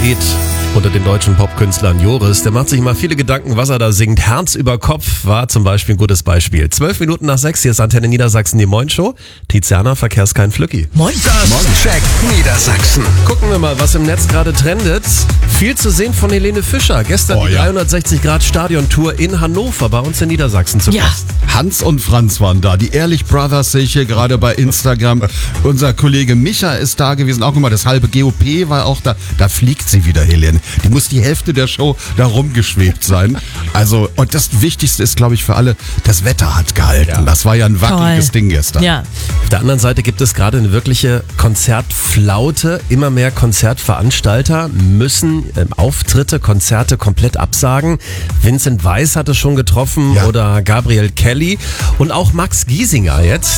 Poet unter den deutschen Popkünstlern Joris. Der macht sich mal viele Gedanken, was er da singt. Herz über Kopf war zum Beispiel ein gutes Beispiel. 12 Minuten nach 6, hier ist Antenne Niedersachsen, die Moin-Show. Tiziana, Verkehrskein Flücki. Moin. Check Niedersachsen. Gucken wir mal, was im Netz gerade trendet. Viel zu sehen von Helene Fischer. Gestern die 360-Grad-Stadion-Tour in Hannover, bei uns in Niedersachsen zu Gast. Hans und Franz waren da. Die Ehrlich Brothers sehe ich hier gerade bei Instagram. Unser Kollege Micha ist da gewesen. Auch immer das halbe GOP war auch da. Da fliegt sie wieder, Helene. Die muss die Hälfte der Show da rumgeschwebt sein. Also, und das Wichtigste ist, glaube ich, für alle, das Wetter hat gehalten. Ja. Das war ja ein wackeliges Ding gestern. Ja. Auf der anderen Seite gibt es gerade eine wirkliche Konzertflaute. Immer mehr Konzertveranstalter müssen Auftritte, Konzerte komplett absagen. Vincent Weiss hat es schon getroffen oder Gabriel Kelly und auch Max Giesinger jetzt.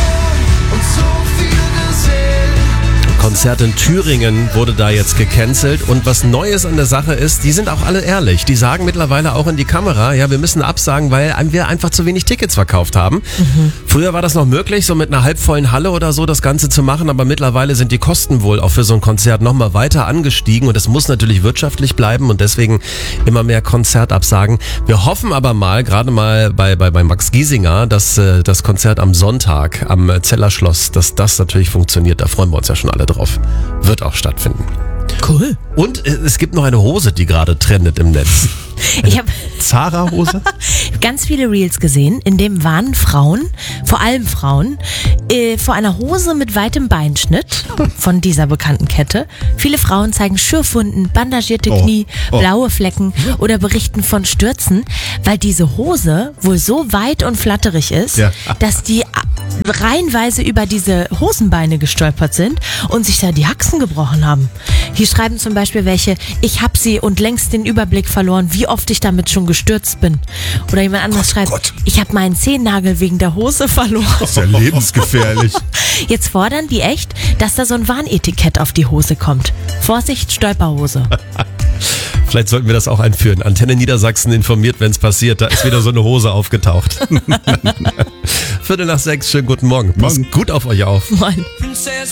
Konzert in Thüringen wurde da jetzt gecancelt und was Neues an der Sache ist, die sind auch alle ehrlich. Die sagen mittlerweile auch in die Kamera, ja, wir müssen absagen, weil wir einfach zu wenig Tickets verkauft haben. Früher war das noch möglich, so mit einer halbvollen Halle oder so das Ganze zu machen, aber mittlerweile sind die Kosten wohl auch für so ein Konzert nochmal weiter angestiegen und es muss natürlich wirtschaftlich bleiben und deswegen immer mehr Konzertabsagen. Wir hoffen aber mal, gerade mal bei Max Giesinger, dass das Konzert am Sonntag am Zellerschloss, dass das natürlich funktioniert. Da freuen wir uns ja schon alle drauf. Wird auch stattfinden. Cool. Und es gibt noch eine Hose, die gerade trendet im Netz. Ich habe Zara-Hose? ganz viele Reels gesehen, in dem waren Frauen, vor allem Frauen, vor einer Hose mit weitem Beinschnitt von dieser bekannten Kette. Viele Frauen zeigen Schürfwunden, bandagierte Knie, blaue Flecken oder berichten von Stürzen, weil diese Hose wohl so weit und flatterig ist, dass die reihenweise über diese Hosenbeine gestolpert sind und sich da die Haxen gebrochen haben. Hier schreiben zum Beispiel welche, ich hab sie und längst den Überblick verloren, wie oft ich damit schon gestürzt bin. Oder jemand anderes schreibt, ich habe meinen Zehennagel wegen der Hose verloren. Das ist ja lebensgefährlich. Jetzt fordern die echt, dass da so ein Warnetikett auf die Hose kommt. Vorsicht, Stolperhose. Vielleicht sollten wir das auch einführen. Antenne Niedersachsen informiert, wenn es passiert. Da ist wieder so eine Hose aufgetaucht. 5:45, schönen guten Morgen. Passt gut auf euch auf. Moin.